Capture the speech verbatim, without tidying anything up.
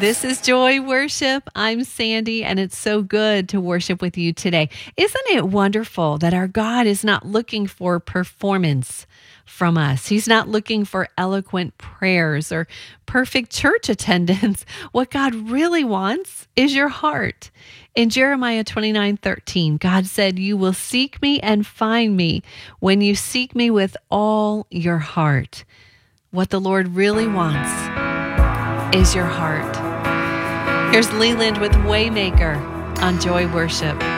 This is Joy Worship. I'm Sandy, and it's so good to worship with you today. Isn't it wonderful that our God is not looking for performance from us? He's not looking for eloquent prayers or perfect church attendance. What God really wants is your heart. In Jeremiah twenty-nine thirteen, God said, "You will seek me and find me when you seek me with all your heart." What the Lord really wants is your heart. Here's Leland with Waymaker on Joy Worship.